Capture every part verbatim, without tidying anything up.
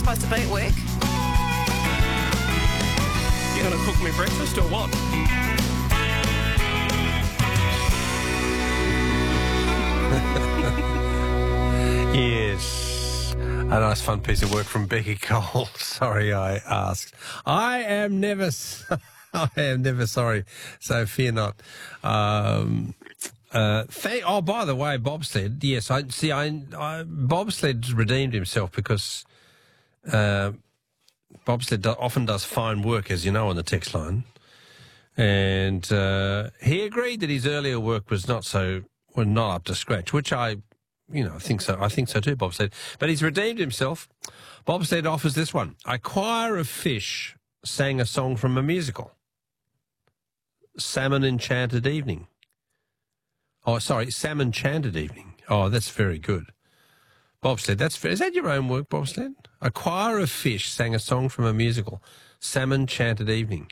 supposed to be at work. You going to cook me breakfast or what? Yes. A nice fun piece of work from Becky Cole. Sorry I asked. I am never... I am never sorry, so fear not. Um... Uh, th- oh, by the way, bobsled. Yes, I see. I, I bobsled redeemed himself because uh, bobsled do- often does fine work, as you know, on the text line, and uh, he agreed that his earlier work was not so, well, not up to scratch, which I, you know, I think so. I think so too, bobsled. But he's redeemed himself. Bobsled offers this one: a choir of fish sang a song from a musical, Salmon Enchanted Evening. Oh, sorry, Salmon Chanted Evening. Oh, that's very good. Bobsled, that's fair. Is that your own work, Bobsled? A choir of fish sang a song from a musical, Salmon Chanted Evening.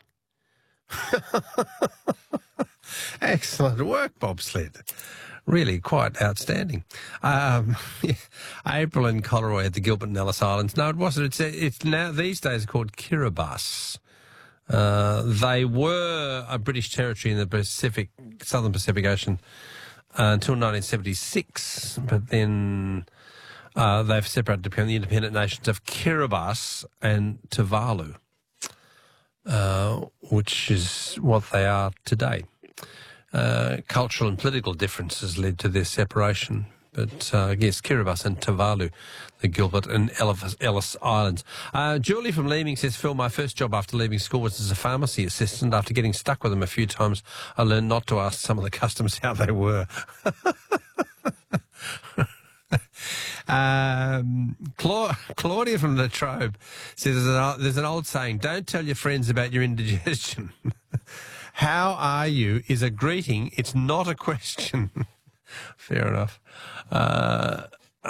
Excellent work, Bobsled. Really quite outstanding. Um, yeah, April in Coleroy at the Gilbert and Ellice Islands. No, it wasn't. It's, it's now these days called Kiribati. Uh, they were a British territory in the Pacific, Southern Pacific Ocean uh, until nineteen seventy-six, but then uh, they've separated to become the independent nations of Kiribati and Tuvalu, uh, which is what they are today. Uh, cultural and political differences led to their separation. But, uh, yes, Kiribati and Tuvalu, the Gilbert and Ellis, Ellis Islands. Uh, Julie from Leeming says, Phil, my first job after leaving school was as a pharmacy assistant. After getting stuck with them a few times, I learned not to ask some of the customers how they were. um, Cla- Claudia from La Trobe says, there's an, there's an old saying, don't tell your friends about your indigestion. How are you is a greeting, it's not a question. Fair enough. Uh,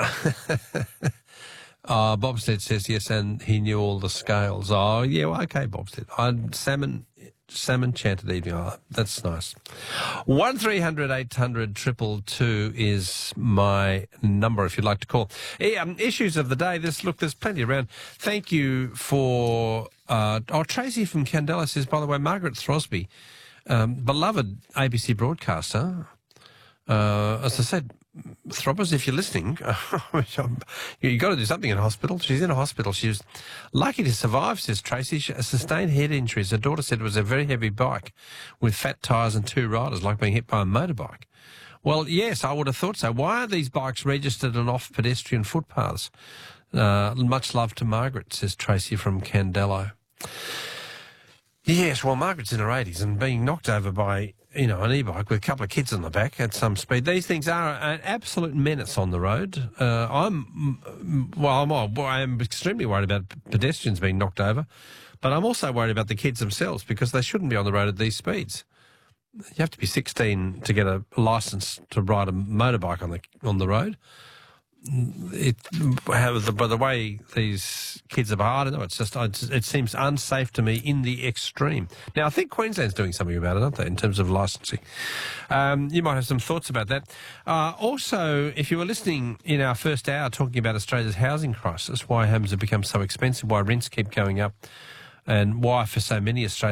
uh, Bobsled says yes, and he knew all the scales. Oh, yeah, well, okay, Bobsled. I, salmon, salmon chanted evening. Oh, that's nice. One three hundred eight hundred triple two is my number if you'd like to call. Hey, um, issues of the day. This look, there's plenty around. Thank you for. Uh, oh, Tracy from Candela says, by the way, Margaret Throsby, um, beloved A B C broadcaster. Uh, as I said, Throbbers, if you're listening, you've got to do something in hospital. She's in a hospital. She was lucky to survive, says Tracy. She sustained head injuries. Her daughter said it was a very heavy bike with fat tyres and two riders, like being hit by a motorbike. Well, yes, I would have thought so. Why are these bikes registered on off pedestrian footpaths? Uh, much love to Margaret, says Tracy from Candelo. Yes, well, Margaret's in her eighties and being knocked over by, you know, an e-bike with a couple of kids on the back at some speed. These things are an absolute menace on the road. Uh, I'm, well, I'm, I'm extremely worried about pedestrians being knocked over, but I'm also worried about the kids themselves because they shouldn't be on the road at these speeds. You have to be sixteen to get a licence to ride a motorbike on the on the road. It, how the, by the way these kids are, I don't know, it's just, it seems unsafe to me in the extreme. Now, I think Queensland's doing something about it, aren't they, in terms of licensing? Um, you might have some thoughts about that. Uh, also, if you were listening in our first hour talking about Australia's housing crisis, why homes have become so expensive, why rents keep going up, and why for so many Australians